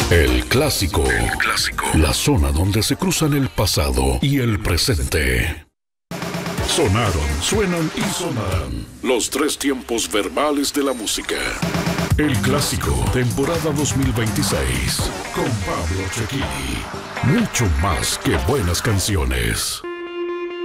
El clásico. El clásico. La zona donde se cruzan el pasado y el presente. Sonaron, suenan y sonarán los tres tiempos verbales de la música. El clásico, temporada 2026, con Pablo Cecchini. Mucho más que buenas canciones.